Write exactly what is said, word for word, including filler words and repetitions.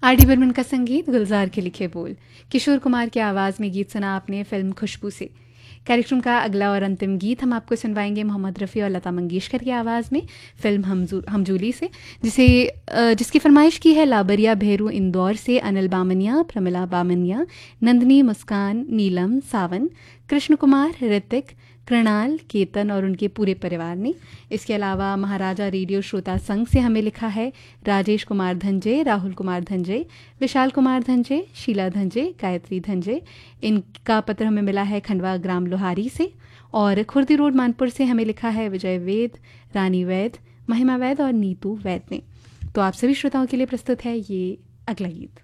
R D Burman का संगीत, गुलजार के लिखे बोल, किशोर कुमार की आवाज़ में गीत सुना आपने फिल्म खुशबू से। कार्यक्रम का अगला और अंतिम गीत हम आपको सुनवाएंगे मोहम्मद रफ़ी और लता मंगेशकर की आवाज़ में फिल्म हमजू हमजूली से, जिसे जिसकी फरमाइश की है लाबरिया भेरू इंदौर से अनिल बामनिया, प्रमिला बामनिया, नंदनी, मुस्कान, नीलम, सावन, कृष्ण कुमार, ऋतिक, कृणाल, केतन और उनके पूरे परिवार ने। इसके अलावा महाराजा रेडियो श्रोता संघ से हमें लिखा है राजेश कुमार धंजे, राहुल कुमार धंजे, विशाल कुमार धंजे, शीला धंजे, गायत्री धंजे। इनका पत्र हमें मिला है खंडवा ग्राम लोहारी से। और खुर्दी रोड मानपुर से हमें लिखा है विजय वैद, रानी वैद, महिमा वैद और नीतू वैद ने। तो आप सभी श्रोताओं के लिए प्रस्तुत है ये अगला गीत।